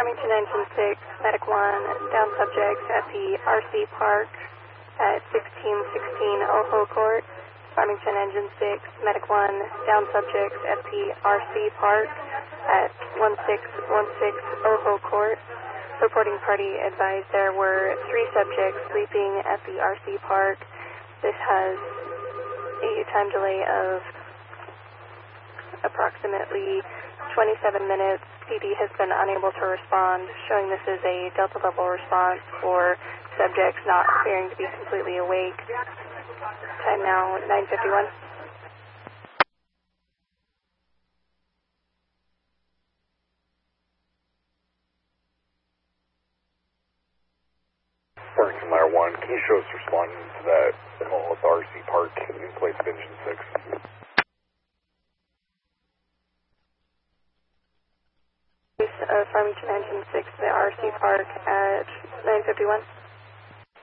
Farmington Engine 6, Medic 1, down subjects at the RC Park at 1616 Ojo Court. Farmington Engine 6, Medic 1, down subjects at the RC Park at 1616 Ojo Court. Reporting party advised there were 3 subjects sleeping at the RC Park. This has a time delay of approximately 27 minutes. PD has been unable to respond, showing this is a Delta level response for subjects not appearing to be completely awake. Time now 9:51. Farmington Ladder 1, can you show us responding to that call at the RC Park in place of Engine 6? Farmington Engine 6, the RC Park at 9:51.